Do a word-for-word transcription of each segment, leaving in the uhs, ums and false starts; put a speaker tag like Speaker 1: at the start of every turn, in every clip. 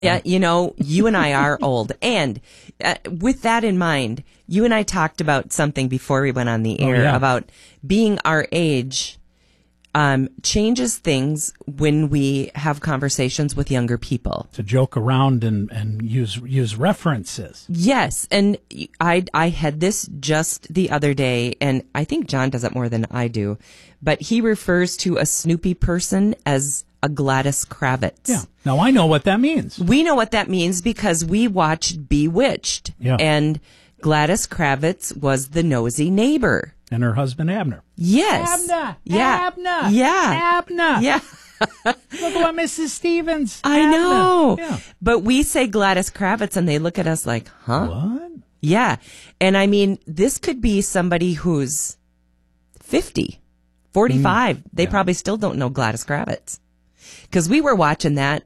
Speaker 1: Yeah, you know, you and I are old. And uh, with that in mind, you and I talked about something before we went on the air
Speaker 2: oh, yeah.
Speaker 1: about being our age um, changes things when we have conversations with younger people.
Speaker 2: To joke around and, and use use references.
Speaker 1: Yes, and I I had this just the other day, and I think John does it more than I do, but he refers to a Snoopy person as a Gladys Kravitz.
Speaker 2: Yeah. Now I know what that means.
Speaker 1: We know what that means because we watched Bewitched.
Speaker 2: Yeah.
Speaker 1: And Gladys Kravitz was the nosy neighbor.
Speaker 2: And her husband Abner.
Speaker 1: Yes.
Speaker 2: Abner.
Speaker 1: Yeah.
Speaker 2: Abner.
Speaker 1: Yeah.
Speaker 2: Abner.
Speaker 1: Yeah.
Speaker 2: Look at what Missus Stevens.
Speaker 1: I
Speaker 2: Abner.
Speaker 1: know.
Speaker 2: Yeah.
Speaker 1: But we say Gladys Kravitz and they look at us like, huh?
Speaker 2: What?
Speaker 1: Yeah. And I mean, this could be somebody who's fifty, forty-five. Mm, they yeah. probably still don't know Gladys Kravitz. Because we were watching that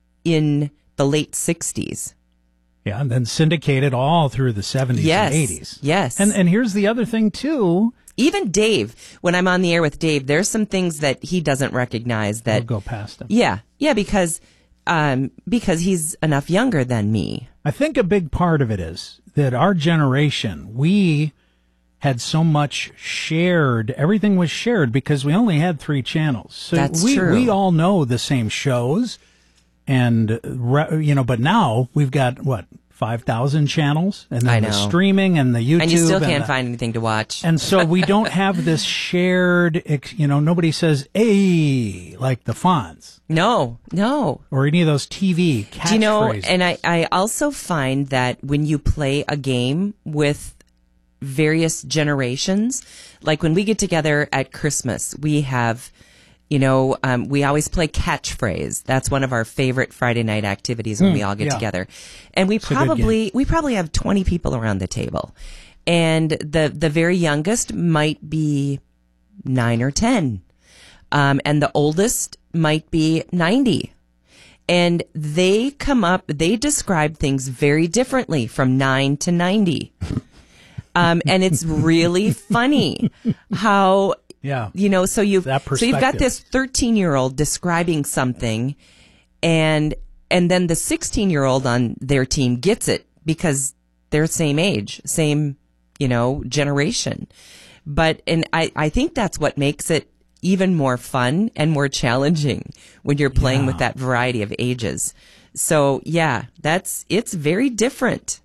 Speaker 1: in the late sixties.
Speaker 2: Yeah, and then syndicated all through the seventies
Speaker 1: yes,
Speaker 2: and eighties.
Speaker 1: Yes.
Speaker 2: And and here's the other thing, too.
Speaker 1: Even Dave, when I'm on the air with Dave, there's some things that he doesn't recognize that...
Speaker 2: We'll go past him.
Speaker 1: Yeah, yeah, because um, because he's enough younger than me.
Speaker 2: I think a big part of it is that our generation, we had so much shared, everything was shared because we only had three channels. So
Speaker 1: That's
Speaker 2: we,
Speaker 1: true.
Speaker 2: we all know the same shows. And, you know, but now we've got, what, five thousand channels? And then
Speaker 1: I know.
Speaker 2: the streaming and the YouTube.
Speaker 1: And you still can't
Speaker 2: and the,
Speaker 1: find anything to watch.
Speaker 2: And so we don't have this shared, you know, nobody says, "Hey," like the Fonz.
Speaker 1: No, no.
Speaker 2: Or any of those T V catchphrases.
Speaker 1: Do you know, and I, I also find that when you play a game with various generations, like when we get together at Christmas, we have... You know, um, we always play catchphrase. That's one of our favorite Friday night activities when mm, we all get
Speaker 2: yeah.
Speaker 1: together. And we
Speaker 2: it's
Speaker 1: probably we probably have twenty people around the table. And the the very youngest might be nine or ten. Um, and the oldest might be ninety. And they come up, they describe things very differently from nine to ninety. Um, and it's really funny how...
Speaker 2: Yeah.
Speaker 1: You know, so you've
Speaker 2: so
Speaker 1: you've got this thirteen-year-old describing something, and and then the sixteen-year-old on their team gets it because they're same age, same, you know, generation. But and I, I think that's what makes it even more fun and more challenging when you're playing
Speaker 2: yeah.
Speaker 1: with that variety of ages. So yeah, that's it's very different.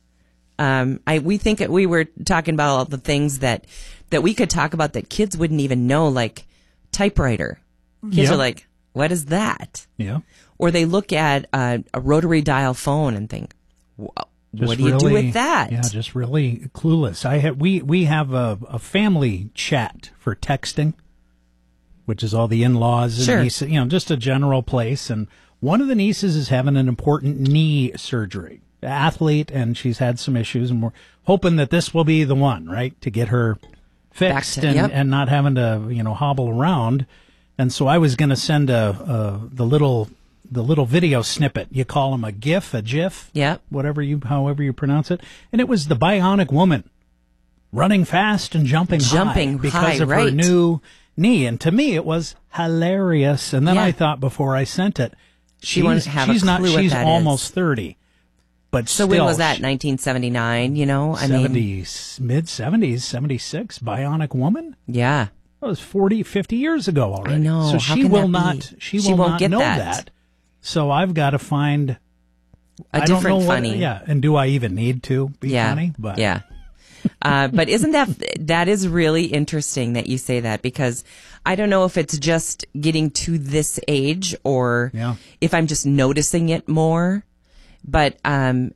Speaker 1: Um, I we think we were talking about all the things that. that we could talk about that kids wouldn't even know, like typewriter. Kids
Speaker 2: yep.
Speaker 1: are like, what is that?
Speaker 2: Yeah.
Speaker 1: Or they look at a, a rotary dial phone and think, what
Speaker 2: just
Speaker 1: do you
Speaker 2: really,
Speaker 1: do with that?
Speaker 2: Yeah, just really clueless. I have, we, we have a, a family chat for texting, which is all the in-laws and
Speaker 1: sure.
Speaker 2: nieces, you know, just a general place. And one of the nieces is having an important knee surgery, athlete, and she's had some issues, and we're hoping that this will be the one, right, to get her fixed
Speaker 1: to,
Speaker 2: and,
Speaker 1: yep.
Speaker 2: and not having to, you know, hobble around. And so I was going to send a, a the little the little video snippet. You call them a GIF, a GIF,
Speaker 1: yeah,
Speaker 2: whatever you, however you pronounce it. And it was the Bionic Woman running fast and jumping,
Speaker 1: jumping
Speaker 2: high because
Speaker 1: high,
Speaker 2: of
Speaker 1: right.
Speaker 2: her new knee. And to me, it was hilarious. And then
Speaker 1: yeah.
Speaker 2: I thought before I sent it,
Speaker 1: she won't have
Speaker 2: she's
Speaker 1: a
Speaker 2: not.
Speaker 1: clue what
Speaker 2: She's
Speaker 1: that
Speaker 2: almost
Speaker 1: is.
Speaker 2: thirty. But
Speaker 1: so
Speaker 2: still,
Speaker 1: when was that? nineteen seventy-nine. You know, I
Speaker 2: seventies,
Speaker 1: mean,
Speaker 2: mid seventies, seventy-six. Bionic Woman.
Speaker 1: Yeah,
Speaker 2: that was forty, fifty years ago already.
Speaker 1: I know.
Speaker 2: So
Speaker 1: How
Speaker 2: she
Speaker 1: can
Speaker 2: will
Speaker 1: that
Speaker 2: not.
Speaker 1: be?
Speaker 2: She will
Speaker 1: she won't
Speaker 2: not
Speaker 1: get
Speaker 2: know
Speaker 1: that.
Speaker 2: that. So I've got to find
Speaker 1: a
Speaker 2: I
Speaker 1: different
Speaker 2: don't know
Speaker 1: funny.
Speaker 2: What, yeah, and do I even need to be
Speaker 1: yeah.
Speaker 2: funny? But
Speaker 1: yeah. uh, but isn't that that is really interesting that you say that, because I don't know if it's just getting to this age or
Speaker 2: yeah.
Speaker 1: if I'm just noticing it more. But um,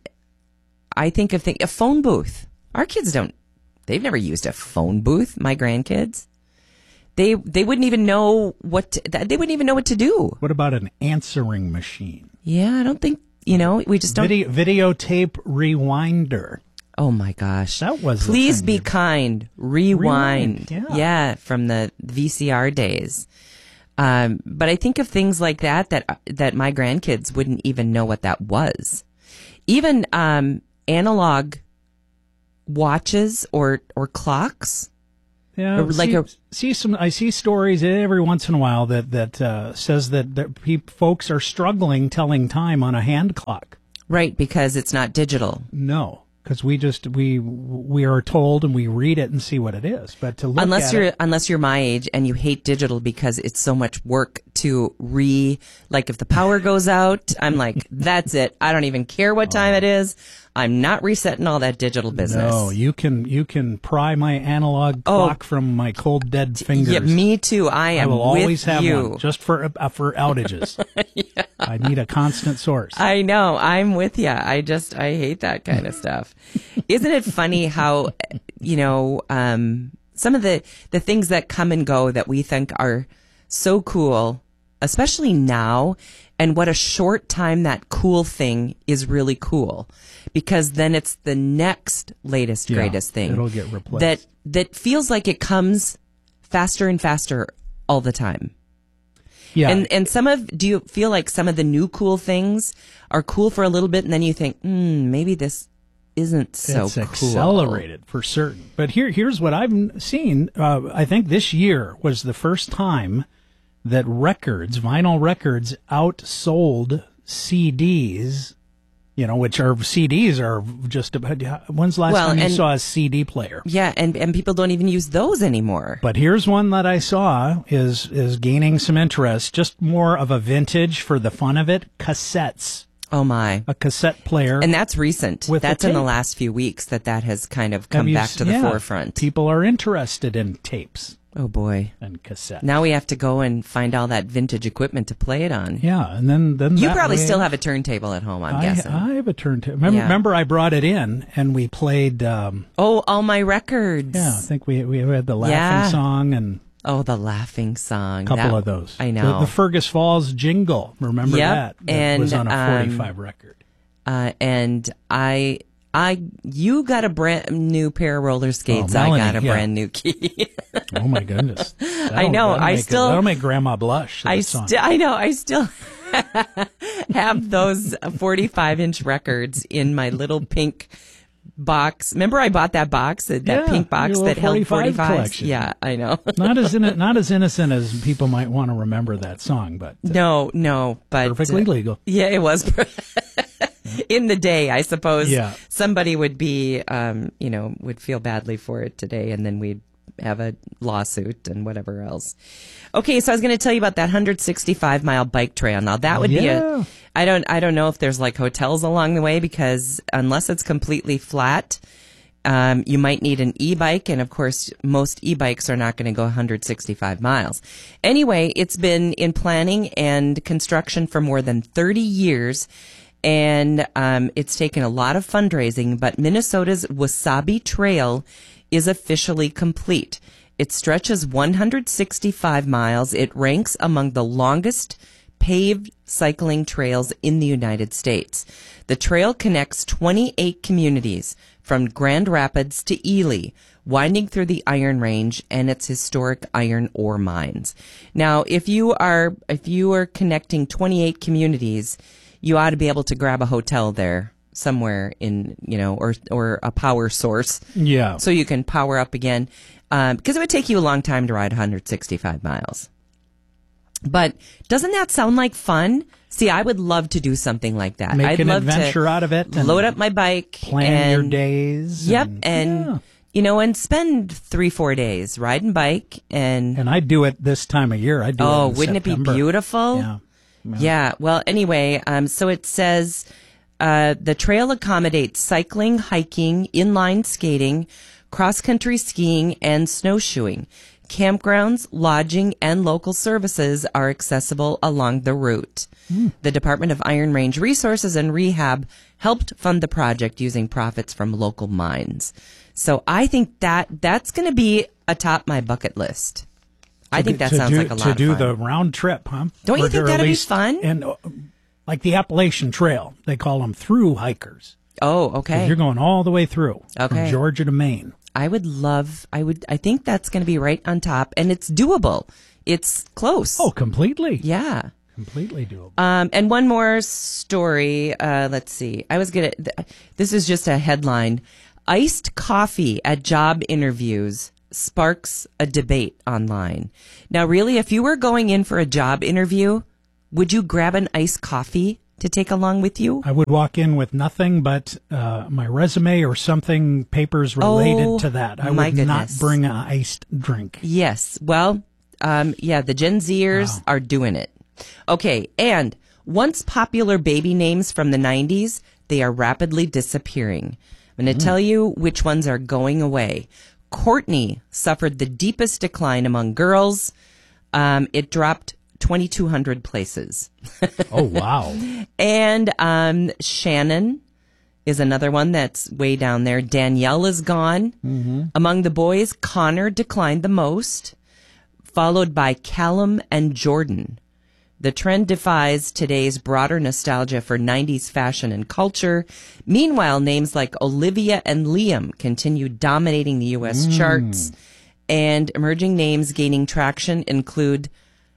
Speaker 1: I think of the, a phone booth. Our kids don't. They've never used a phone booth. My grandkids. They they wouldn't even know what to, they wouldn't even know what to do.
Speaker 2: What about an answering machine?
Speaker 1: Yeah, I don't think, you know, we just don't.
Speaker 2: Video, videotape rewinder.
Speaker 1: Oh my gosh.
Speaker 2: That was
Speaker 1: Please be kind. Rewind.
Speaker 2: Rewind, yeah.
Speaker 1: yeah, from the V C R days. Um, but I think of things like that, that, that my grandkids wouldn't even know what that was. Even, um, analog watches or, or clocks.
Speaker 2: Yeah,
Speaker 1: Or like
Speaker 2: see,
Speaker 1: a-
Speaker 2: see some. I see stories every once in a while that that uh, says that, that pe- folks are struggling telling time on a hand clock.
Speaker 1: Right, because it's not digital.
Speaker 2: No, because we just we we are told and we read it and see what it is. But to look
Speaker 1: Unless
Speaker 2: at
Speaker 1: you're
Speaker 2: it,
Speaker 1: unless you're my age and you hate digital because it's so much work to re like if the power goes out, I'm like, that's it. I don't even care what time it is. I'm not resetting all that digital business.
Speaker 2: no, you can you can pry my analog
Speaker 1: Oh.
Speaker 2: clock from my cold dead fingers.
Speaker 1: Yeah, me too. I am
Speaker 2: I will
Speaker 1: with
Speaker 2: always have
Speaker 1: you.
Speaker 2: one just for uh, for outages. yeah. I need a constant source.
Speaker 1: I know. I'm with you. I just, I hate that kind of stuff. Isn't it funny how, you know, um, some of the, the things that come and go that we think are so cool, especially now, and what a short time that cool thing is really cool. Because then it's the next latest,
Speaker 2: Yeah,
Speaker 1: greatest thing.
Speaker 2: it'll get replaced.
Speaker 1: That, that feels like it comes faster and faster all the time.
Speaker 2: yeah,
Speaker 1: And and some of do you feel like some of the new cool things are cool for a little bit, and then you think, hmm, maybe this isn't so
Speaker 2: it's
Speaker 1: cool.
Speaker 2: accelerated for certain. But here, here's what I've seen. Uh, I think this year was the first time that records, vinyl records, outsold C Ds. You know, which are C Ds are just about. When's the last
Speaker 1: Well,
Speaker 2: time you
Speaker 1: and-
Speaker 2: saw a C D player?
Speaker 1: Yeah, and and people don't even use those anymore.
Speaker 2: But here's one that I saw is is gaining some interest. Just more of a vintage for the fun of it. Cassettes,
Speaker 1: Oh my!
Speaker 2: a cassette player.
Speaker 1: And that's recent.
Speaker 2: With
Speaker 1: That's
Speaker 2: the
Speaker 1: in the
Speaker 2: tape.
Speaker 1: last few weeks that that has kind of
Speaker 2: Have
Speaker 1: come
Speaker 2: you
Speaker 1: back
Speaker 2: s-
Speaker 1: to the
Speaker 2: yeah,
Speaker 1: forefront.
Speaker 2: People are interested in tapes
Speaker 1: Oh boy!
Speaker 2: and cassettes.
Speaker 1: Now we have to go and find all that vintage equipment to play it on.
Speaker 2: Yeah, and then then
Speaker 1: You
Speaker 2: that
Speaker 1: probably
Speaker 2: way-
Speaker 1: still have a turntable at home, I'm
Speaker 2: I,
Speaker 1: guessing.
Speaker 2: I have a turntable. Remember,
Speaker 1: Yeah.
Speaker 2: remember, I brought it in and we played. Um,
Speaker 1: Oh, all my records.
Speaker 2: yeah, I think we we had the laughing
Speaker 1: Yeah.
Speaker 2: song and
Speaker 1: Oh, the laughing song.
Speaker 2: a couple
Speaker 1: That-
Speaker 2: of those.
Speaker 1: I know.
Speaker 2: the, the Fergus Falls jingle. Remember
Speaker 1: Yep,
Speaker 2: that? That
Speaker 1: and,
Speaker 2: was on a
Speaker 1: um,
Speaker 2: forty-five record.
Speaker 1: Uh, and I, I, you got a brand new pair of roller skates.
Speaker 2: Oh,
Speaker 1: I
Speaker 2: Melanie,
Speaker 1: got a
Speaker 2: yeah.
Speaker 1: brand new key.
Speaker 2: Oh my goodness!
Speaker 1: I know,
Speaker 2: That'll
Speaker 1: I
Speaker 2: make it-
Speaker 1: still-
Speaker 2: that'll make Grandma blush.
Speaker 1: I
Speaker 2: that song.
Speaker 1: still, I know, I still have those forty-five inch records in my little pink box. Remember, I bought that box, that, that
Speaker 2: Yeah,
Speaker 1: pink box
Speaker 2: your
Speaker 1: that
Speaker 2: little
Speaker 1: held
Speaker 2: forty-five
Speaker 1: forty-fives.
Speaker 2: collection.
Speaker 1: Yeah, I know.
Speaker 2: not as in, not as innocent as people might want to remember that song, but uh,
Speaker 1: no, no, but
Speaker 2: perfectly
Speaker 1: uh,
Speaker 2: legal.
Speaker 1: Yeah, it was. In the day, I suppose
Speaker 2: Yeah.
Speaker 1: somebody would be, um, you know, would feel badly for it today, and then we'd have a lawsuit and whatever else. Okay, so I was going to tell you about that one hundred sixty-five mile bike trail. Now that would be
Speaker 2: Yeah.
Speaker 1: a, I don't, I don't know if there's like hotels along the way, because unless it's completely flat, um, you might need an e-bike, and of course, most e-bikes are not going to go one hundred sixty-five miles. Anyway, it's been in planning and construction for more than thirty years. And um, it's taken a lot of fundraising, but Minnesota's Wasabi Trail is officially complete. It stretches one hundred sixty-five miles. It ranks among the longest paved cycling trails in the United States. The trail connects twenty-eight communities from Grand Rapids to Ely, winding through the Iron Range and its historic iron ore mines. Now, if you are if you are connecting twenty-eight communities, you ought to be able to grab a hotel there somewhere in, you know, or or a power source,
Speaker 2: Yeah.
Speaker 1: so you can power up again, um, because it would take you a long time to ride one hundred sixty-five miles. But doesn't that sound like fun? See, I would love to do something like that.
Speaker 2: Make
Speaker 1: I'd
Speaker 2: an
Speaker 1: love
Speaker 2: adventure
Speaker 1: to
Speaker 2: out of it. And
Speaker 1: load up my bike,
Speaker 2: plan
Speaker 1: and,
Speaker 2: your days.
Speaker 1: Yep,
Speaker 2: and,
Speaker 1: and
Speaker 2: yeah.
Speaker 1: you know, and spend three, four days riding bike, and
Speaker 2: And I do it this time of year. I do.
Speaker 1: oh,
Speaker 2: it in
Speaker 1: wouldn't it
Speaker 2: September.
Speaker 1: be beautiful?
Speaker 2: Yeah.
Speaker 1: Yeah. Well, anyway, um, so it says uh, the trail accommodates cycling, hiking, inline skating, cross-country skiing, and snowshoeing. Campgrounds, lodging, and local services are accessible along the route.
Speaker 2: Mm.
Speaker 1: The Department of Iron Range Resources and Rehab helped fund the project using profits from local mines. So I think that that's going to be atop my bucket list. I think that
Speaker 2: to
Speaker 1: sounds
Speaker 2: do,
Speaker 1: like a lot
Speaker 2: to
Speaker 1: of
Speaker 2: do
Speaker 1: fun.
Speaker 2: the round trip, huh?
Speaker 1: Don't you
Speaker 2: Or-
Speaker 1: think
Speaker 2: or at
Speaker 1: that'd be
Speaker 2: least-
Speaker 1: fun?
Speaker 2: And uh, like the Appalachian Trail, they call them through hikers.
Speaker 1: Oh,
Speaker 2: 'Cause
Speaker 1: okay.
Speaker 2: You're going all the way through
Speaker 1: Okay.
Speaker 2: from Georgia to Maine.
Speaker 1: I would love, I would, I think that's going to be right on top, and it's doable. It's close.
Speaker 2: Oh, completely.
Speaker 1: Yeah.
Speaker 2: Completely doable.
Speaker 1: Um, and one more story. Uh, let's see. I was going to, th- this is just a headline. Iced coffee at job interviews sparks a debate online. Now, really, if you were going in for a job interview, would you grab an iced coffee to take along with you?
Speaker 2: I would walk in with nothing but uh, my resume or something, papers related
Speaker 1: Oh,
Speaker 2: to that. I
Speaker 1: my
Speaker 2: would not
Speaker 1: goodness.
Speaker 2: bring an iced drink.
Speaker 1: Yes. Well, um, yeah, the Gen Zers
Speaker 2: Wow.
Speaker 1: are doing it. Okay. And once popular baby names from the nineties, they are rapidly disappearing. I'm going to tell you which ones are going away. Courtney suffered the deepest decline among girls. Um, it dropped twenty-two hundred places.
Speaker 2: Oh, wow.
Speaker 1: And um, Shannon is another one that's way down there. Danielle is gone. Mm-hmm. Among the boys, Connor declined the most, followed by Callum and Jordan. The trend defies today's broader nostalgia for nineties fashion and culture. Meanwhile, names like Olivia and Liam continue dominating the U S
Speaker 2: Mm.
Speaker 1: charts. And emerging names gaining traction include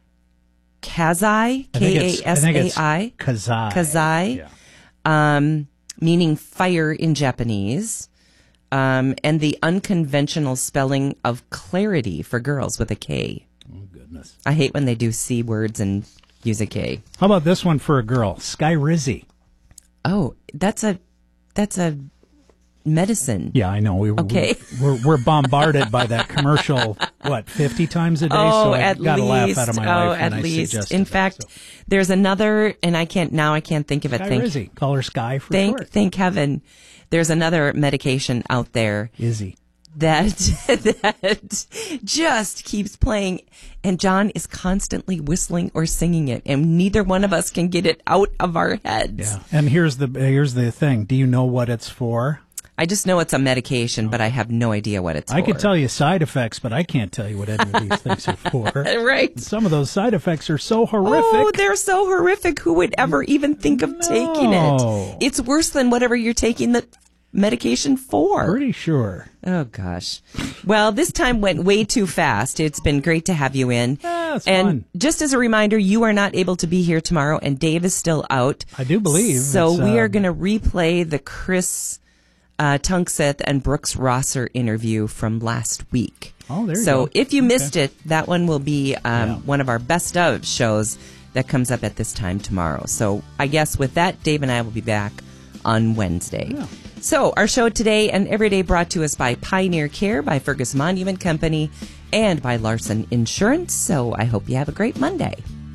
Speaker 1: Kazai,
Speaker 2: I think
Speaker 1: K
Speaker 2: it's-
Speaker 1: A S
Speaker 2: I think
Speaker 1: A
Speaker 2: it's
Speaker 1: I,
Speaker 2: Kazai.
Speaker 1: Kazai,
Speaker 2: Yeah.
Speaker 1: um, meaning fire in Japanese, um, and the unconventional spelling of clarity for girls with a K.
Speaker 2: Oh, goodness.
Speaker 1: I hate when they do C words and use a K.
Speaker 2: How about this one for a girl? Sky Rizzy.
Speaker 1: Oh, that's a that's a medicine.
Speaker 2: Yeah, I know. We,
Speaker 1: Okay.
Speaker 2: We're, we're bombarded by that commercial, what, fifty times a day?
Speaker 1: Oh,
Speaker 2: so I
Speaker 1: at
Speaker 2: got to laugh
Speaker 1: least.
Speaker 2: out of my
Speaker 1: oh,
Speaker 2: life when
Speaker 1: at
Speaker 2: I
Speaker 1: least.
Speaker 2: suggested
Speaker 1: In
Speaker 2: that,
Speaker 1: fact,
Speaker 2: so.
Speaker 1: there's another, and I can't now. I can't think of it.
Speaker 2: Sky
Speaker 1: Thank,
Speaker 2: Rizzy. Call her Sky for
Speaker 1: thank,
Speaker 2: short.
Speaker 1: thank heaven. There's another medication out there
Speaker 2: Izzy.
Speaker 1: that that just keeps playing, and John is constantly whistling or singing it, and neither one of us can get it out of our heads.
Speaker 2: Yeah. And here's the here's the thing. Do you know what it's for?
Speaker 1: I just know it's a medication, but I have no idea what it's
Speaker 2: I
Speaker 1: for.
Speaker 2: could tell you side effects, but I can't tell you what any of these things are for.
Speaker 1: Right.
Speaker 2: Some of those side effects are so horrific.
Speaker 1: Oh, they're so horrific. Who would ever even think of taking
Speaker 2: No.
Speaker 1: it? It's worse than whatever you're taking the medication for.
Speaker 2: Pretty sure.
Speaker 1: Oh, gosh. Well, this time went way too fast. It's been great to have you in.
Speaker 2: Yeah, it's
Speaker 1: and
Speaker 2: fun.
Speaker 1: just as a reminder, you are not able to be here tomorrow, and Dave is still out.
Speaker 2: I do believe.
Speaker 1: So
Speaker 2: it's,
Speaker 1: we are
Speaker 2: um,
Speaker 1: going to replay the Chris uh, Tunkseth and Brooks Rosser interview from last week.
Speaker 2: Oh, there you
Speaker 1: so
Speaker 2: go.
Speaker 1: if you missed it, that one will be um,
Speaker 2: Yeah.
Speaker 1: one of our best of shows that comes up at this time tomorrow. So I guess with that, Dave and I will be back on Wednesday.
Speaker 2: Yeah.
Speaker 1: So our show today and every day brought to us by Pioneer Care, by Fergus Monument Company, and by Larson Insurance. So I hope you have a great Monday.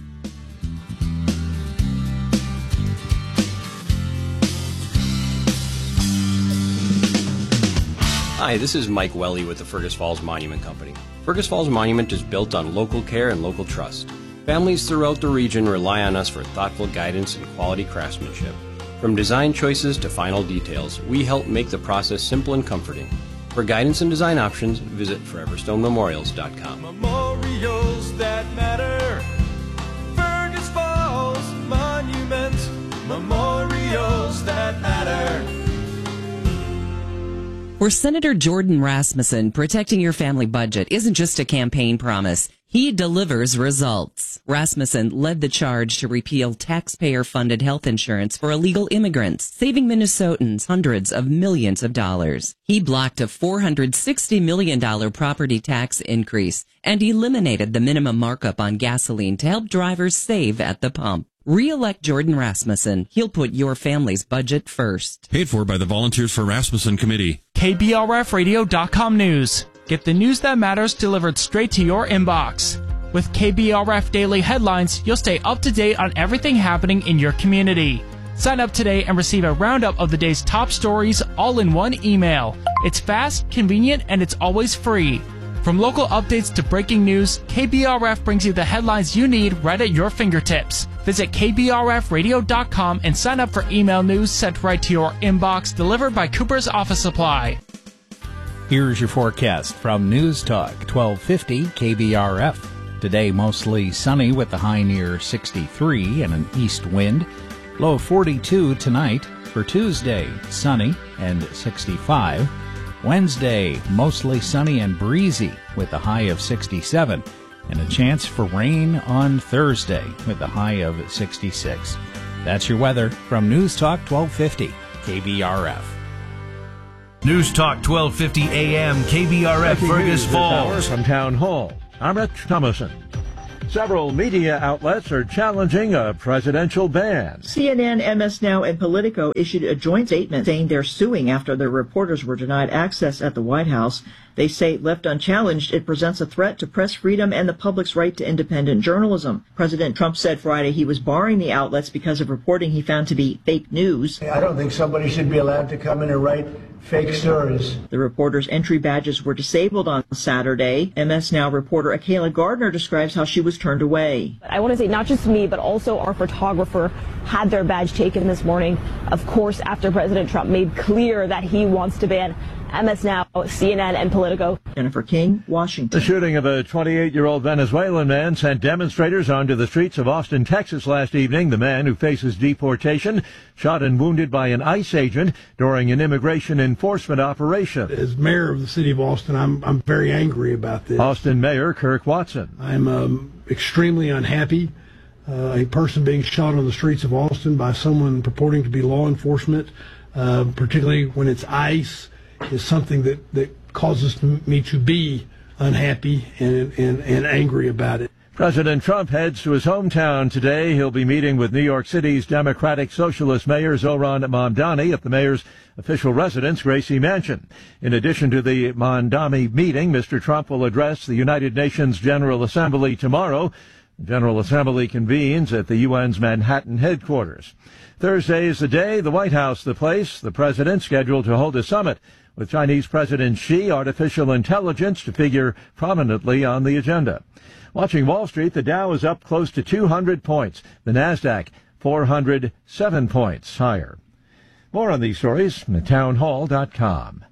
Speaker 3: Hi, this is Mike Welly with the Fergus Falls Monument Company. Fergus Falls Monument is built on local care and local trust. Families throughout the region rely on us for thoughtful guidance and quality craftsmanship. From design choices to final details, we help make the process simple and comforting. For guidance and design options, visit forever stone memorials dot com.
Speaker 4: Memorials that matter. Fergus Falls Monument. Memorials that matter.
Speaker 1: For Senator Jordan Rasmussen, protecting your family budget isn't just a campaign promise. He delivers results. Rasmussen led the charge to repeal taxpayer-funded health insurance for illegal immigrants, saving Minnesotans hundreds of millions of dollars. He blocked a four hundred sixty million dollars property tax increase and eliminated the minimum markup on gasoline to help drivers save at the pump. Re-elect Jordan Rasmussen. He'll put your family's budget first.
Speaker 5: Paid for by the Volunteers for Rasmussen Committee.
Speaker 6: K B R F radio dot com news. Get the news that matters delivered straight to your inbox. With K B R F Daily Headlines, you'll stay up to date on everything happening in your community. Sign up today and receive a roundup of the day's top stories all in one email. It's fast, convenient, and it's always free. From local updates to breaking news, K B R F brings you the headlines you need right at your fingertips. Visit K B R F radio dot com and sign up for email news sent right to your inbox, delivered by Cooper's Office Supply.
Speaker 2: Here's your forecast from News Talk twelve fifty K B R F. Today mostly sunny with the high near sixty-three and an east wind. Low of forty-two tonight. For Tuesday, sunny and sixty-five. Wednesday, mostly sunny and breezy with a high of sixty-seven. And a chance for rain on Thursday with a high of sixty-six. That's your weather from News Talk twelve fifty K B R F.
Speaker 7: News Talk twelve fifty A M K B R F Fergus Falls.
Speaker 8: From Town Hall, I'm Rich Thomason. Several media outlets are challenging a presidential ban.
Speaker 9: C N N, M S Now, and Politico issued a joint statement saying they're suing after their reporters were denied access at the White House. They say, left unchallenged, it presents a threat to press freedom and the public's right to independent journalism. President Trump said Friday he was barring the outlets because of reporting he found to be fake news.
Speaker 10: I don't think somebody should be allowed to come in and write fake stories.
Speaker 9: The reporters' entry badges were disabled on Saturday. M S Now reporter Akayla Gardner describes how she was turned away.
Speaker 11: I want to say not just me, but also our photographer had their badge taken this morning, of course, after President Trump made clear that he wants to ban M S Now, C N N, and Politico.
Speaker 9: Jennifer King, Washington.
Speaker 8: The shooting of a twenty-eight-year-old Venezuelan man sent demonstrators onto the streets of Austin, Texas last evening. The man, who faces deportation, shot and wounded by an ICE agent during an immigration enforcement operation.
Speaker 12: As mayor of the city of Austin, I'm I'm very angry about this.
Speaker 8: Austin Mayor Kirk Watson.
Speaker 12: I'm um, extremely unhappy. Uh, a person being shot on the streets of Austin by someone purporting to be law enforcement, uh, particularly when it's ICE, is something that, that causes me to be unhappy and, and, and angry about it.
Speaker 8: President Trump heads to his hometown today. He'll be meeting with New York City's Democratic Socialist Mayor Zohran Mamdani at the mayor's official residence, Gracie Mansion. In addition to the Mamdani meeting, Mister Trump will address the United Nations General Assembly tomorrow. The General Assembly convenes at the U N's Manhattan headquarters. Thursday is the day, the White House the place. The president scheduled to hold a summit with Chinese President Xi. Artificial intelligence to figure prominently on the agenda. Watching Wall Street, the Dow is up close to two hundred points. The Nasdaq four hundred seven points higher. More on these stories at town hall dot com.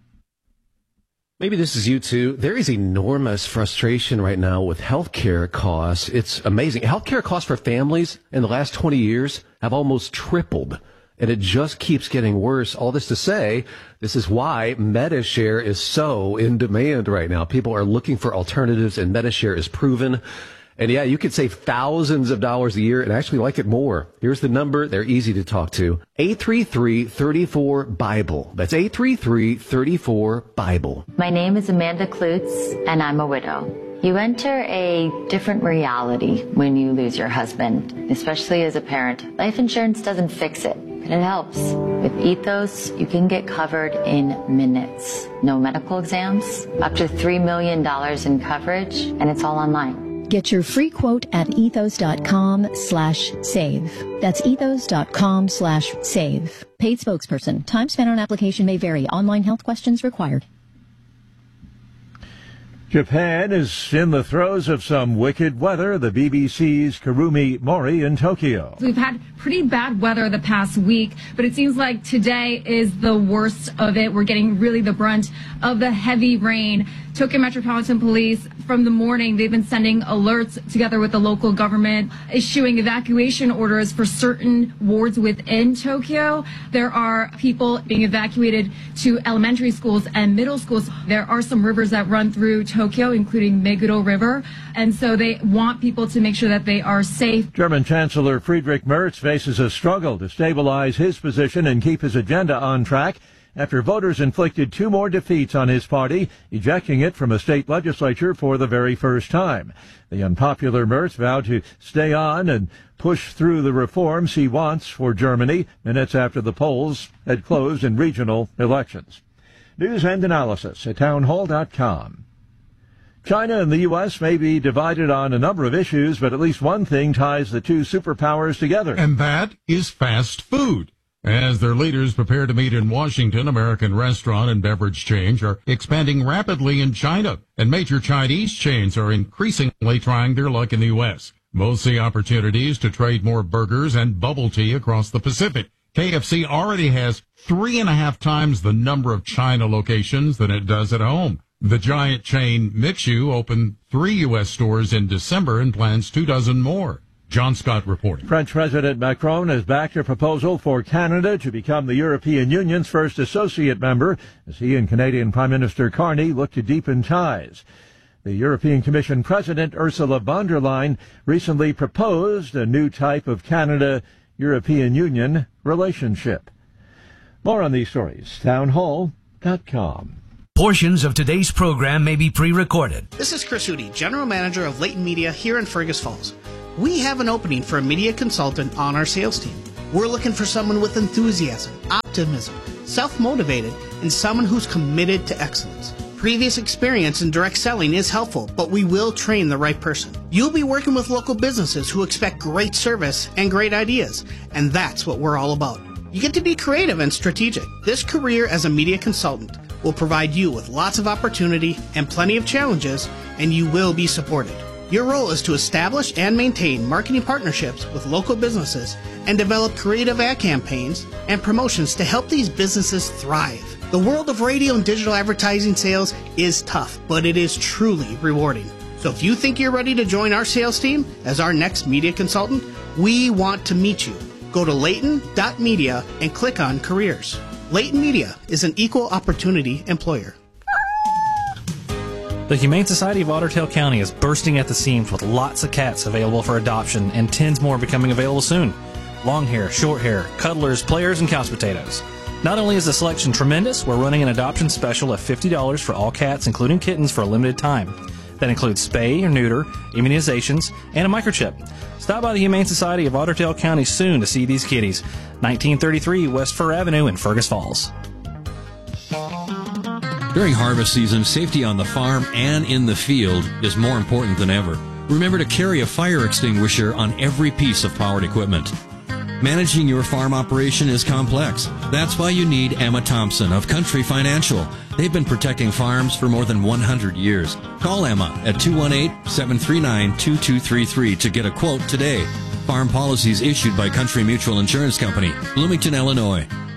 Speaker 13: Maybe this is you too. There is enormous frustration right now with healthcare costs. It's amazing. Healthcare costs for families in the last twenty years have almost tripled, and it just keeps getting worse. All this to say, this is why MediShare is so in demand right now. People are looking for alternatives, and MediShare is proven. And yeah, you could save thousands of dollars a year and actually like it more. Here's the number. They're easy to talk to. eight three three, three four, BIBLE. That's eight three three, three four, BIBLE.
Speaker 14: My name is Amanda Klutz, and I'm a widow. You enter a different reality when you lose your husband, especially as a parent. Life insurance doesn't fix it, but it helps. With Ethos, you can get covered in minutes. No medical exams, up to three million dollars in coverage, and it's all online.
Speaker 15: Get your free quote at ethos.com slash save. That's ethos.com slash save. Paid spokesperson. Time spent on application may vary. Online health questions required.
Speaker 8: Japan is in the throes of some wicked weather. The B B C's Kurumi Mori in Tokyo.
Speaker 16: We've had pretty bad weather the past week, but it seems like today is the worst of it. We're getting really the brunt of the heavy rain. Tokyo Metropolitan Police, from the morning, they've been sending alerts together with the local government, issuing evacuation orders for certain wards within Tokyo. There are people being evacuated to elementary schools and middle schools. There are some rivers that run through Tokyo, including Meguro River, and so they want people to make sure that they are safe.
Speaker 8: German Chancellor Friedrich Merz faces a struggle to stabilize his position and keep his agenda on track after voters inflicted two more defeats on his party, ejecting it from a state legislature for the very first time. The unpopular Merz vowed to stay on and push through the reforms he wants for Germany minutes after the polls had closed in regional elections. News and analysis at town hall dot com. China and the U S may be divided on a number of issues, but at least one thing ties the two superpowers together.
Speaker 5: And that is fast food. As their leaders prepare to meet in Washington, American restaurant and beverage chains are expanding rapidly in China, and major Chinese chains are increasingly trying their luck in the U S. Both see opportunities to trade more burgers and bubble tea across the Pacific. K F C already has three and a half times the number of China locations than it does at home. The giant chain Mixu opened three U S stores in December and plans two dozen more. John Scott reporting.
Speaker 8: French President Macron has backed a proposal for Canada to become the European Union's first associate member as he and Canadian Prime Minister Carney look to deepen ties. The European Commission President Ursula von der Leyen recently proposed a new type of Canada-European Union relationship. More on these stories. town hall dot com.
Speaker 7: Portions of today's program may be pre-recorded.
Speaker 17: This is Chris Hootie, General Manager of Leighton Media here in Fergus Falls. We have an opening for a media consultant on our sales team. We're looking for someone with enthusiasm, optimism, self-motivated, and someone who's committed to excellence. Previous experience in direct selling is helpful, but we will train the right person. You'll be working with local businesses who expect great service and great ideas, and that's what we're all about. You get to be creative and strategic. This career as a media consultant will provide you with lots of opportunity and plenty of challenges, and you will be supported. Your role is to establish and maintain marketing partnerships with local businesses and develop creative ad campaigns and promotions to help these businesses thrive. The world of radio and digital advertising sales is tough, but it is truly rewarding. So if you think you're ready to join our sales team as our next media consultant, we want to meet you. Go to Leighton dot media and click on careers. Leighton Media is an equal opportunity employer.
Speaker 18: The Humane Society of Otter Tail County is bursting at the seams with lots of cats available for adoption and tens more becoming available soon. Long hair, short hair, cuddlers, players, and couch potatoes. Not only is the selection tremendous, we're running an adoption special of fifty dollars for all cats, including kittens, for a limited time. That includes spay or neuter, immunizations, and a microchip. Stop by the Humane Society of Otter Tail County soon to see these kitties. nineteen thirty-three West Fur Avenue in Fergus Falls.
Speaker 19: During harvest season, safety on the farm and in the field is more important than ever. Remember to carry a fire extinguisher on every piece of powered equipment. Managing your farm operation is complex. That's why you need Emma Thompson of Country Financial. They've been protecting farms for more than one hundred years. Call Emma at two one eight, seven three nine, two two three three to get a quote today. Farm policies issued by Country Mutual Insurance Company, Bloomington, Illinois.